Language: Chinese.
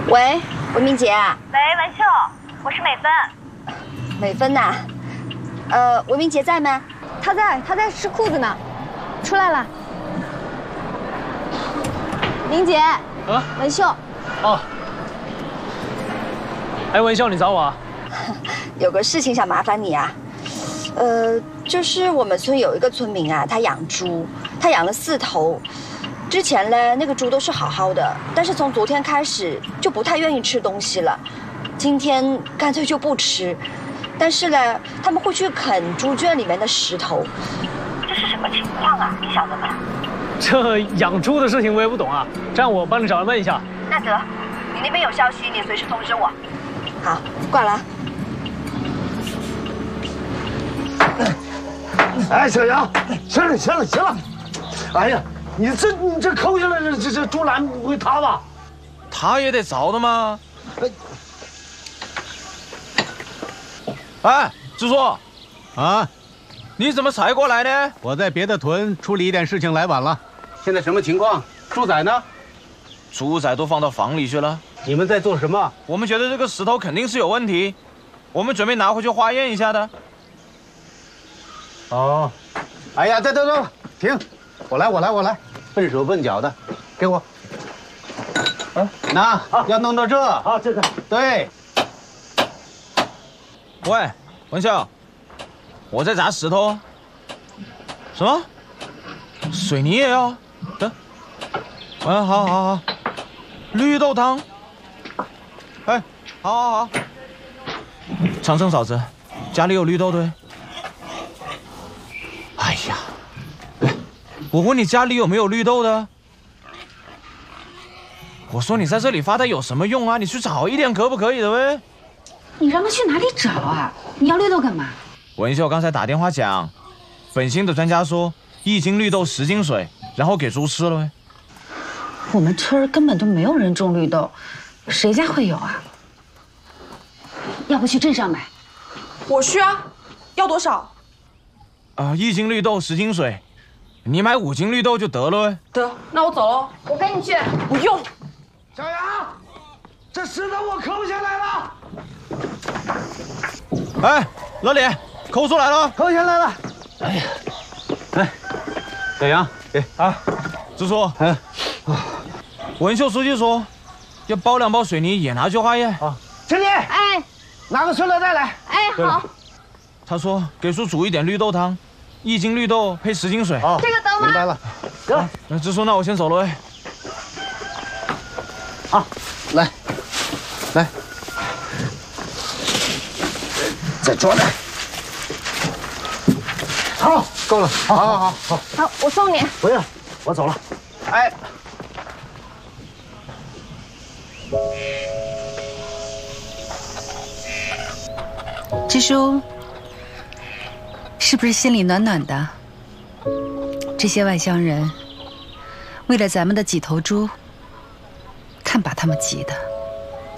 喂，文明姐啊。 喂，文秀，我是美芬。 美芬呐，文明姐在吗？ 她在吃裤子呢，出来了。明姐，文秀。 哦。哎，文秀，你找我啊？ 有个事情想麻烦你啊。就是我们村有一个村民啊，他养猪，他养了4头。之前呢，那个猪都是好好的，但是从昨天开始就不太愿意吃东西了，今天干脆就不吃。但是呢，他们会去啃猪圈里面的石头。 这是什么情况啊？你晓得吗？ 这养猪的事情我也不懂啊，这样我帮你找人问一下。 那得，你那边有消息，你随时通知我。好，挂了。 哎，小杨，行了，哎呀，你这抠下来这猪栏不会塌吧？ 他也得着的吗？哎，支书， 啊， 你怎么才过来呢？ 我在别的屯处理一点事情，来晚了。现在什么情况？猪仔呢？ 猪仔都放到房里去了。 你们在做什么？ 我们觉得这个石头肯定是有问题，我们准备拿回去化验一下的。 哦，哎呀，等，停！我来，笨手笨脚的，给我。拿，要弄到这。 好，这个。 对。 喂，文秀，我在砸石头。什么？水泥也要？等。好。绿豆汤。哎，好。长生嫂子，家里有绿豆对？哎呀，我问你家里有没有绿豆的？我说你在这里发呆有什么用啊？你去找一点可不可以的喂？ 你让他去哪里找啊？你要绿豆干嘛？ 文秀刚才打电话讲，本星的专家说1斤绿豆10斤水，然后给猪吃了喂。 我们村儿根本就没有人种绿豆，谁家会有啊？要不去镇上买？ 我去啊，要多少 ？1斤绿豆10斤水，你买5斤绿豆就得了喂。 得，那我走喽。 我跟你去。 不用。 小杨，这石头我抠下来了。 哎，老李，抠出来了。 抠下来了。哎呀， 来，小杨，给啊， 支书。文秀书记说，要包2包水泥也拿去化验。 啊，经理。 哎， 拿个塑料袋来。 哎，好。 他说给叔煮一点绿豆汤，1斤绿豆配10斤水。 哦， 这个得吗？ 明白了。 得。 那支书，那我先走了喂。 好，来， 再装点。好， 够了。好。 好，我送你。 不用，我走了。 哎。 支书，是不是心里暖暖的？这些外乡人，为了咱们的几头猪，看把他们急的。